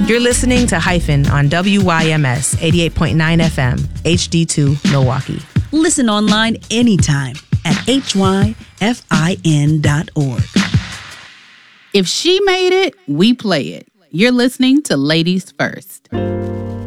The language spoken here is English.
You're listening to Hyphen on WYMS 88.9 FM, HD2 Milwaukee. Listen online anytime at hyfin.org. If she made it, we play it. You're listening to Ladies First.